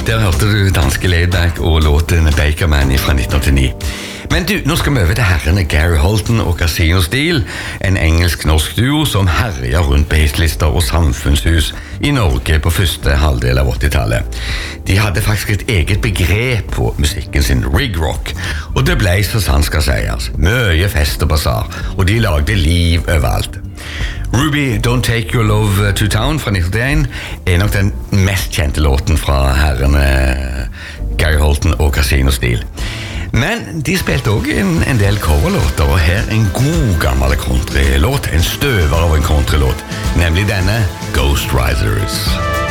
der hørte du danske Laidback og låten Baker Man fra 1989. Men du, nå skal vi over til herrene Gary Holton og Casino Steel, en engelsk-norsk duo som herjer rundt på hitlister og samfunnshus i Norge på første halvdel av 80-tallet. De hadde faktisk et eget begrep på musikken sin, rig rock, og det ble så sant skal sies, mye fest og basar, og de lagde liv overalt. Ruby, Don't Take Your Love to Town fra 1981 er nok den mest kjente låten fra herrene Gary Holton og Casino Steel. Men de spilte også en del coverlåter, og her en god gammel countrylåt, en støver av en countrylåt, nemlig denne Ghost Riders.